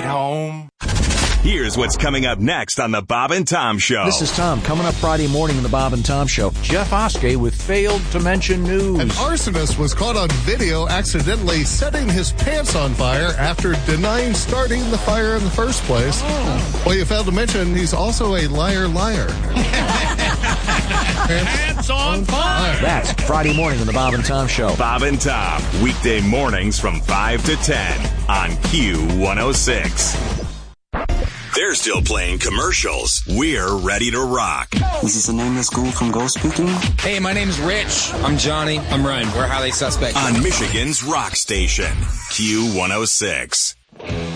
home. Here's what's coming up next on the Bob and Tom Show. This is Tom. Coming up Friday morning in the Bob and Tom Show. Jeff Oskey with failed to mention news. An arsonist was caught on video accidentally setting his pants on fire after denying starting the fire in the first place. Oh. Well, you failed to mention he's also a liar. Pants on fire. That's Friday morning in the Bob and Tom Show. Bob and Tom, weekday mornings from 5 to 10 on Q106. They're still playing commercials. We're ready to rock. This is the Nameless Ghoul from Ghost speaking. Hey, my name's Rich. I'm Johnny. I'm Ryan. We're highly suspect. On Michigan's rock station, Q106.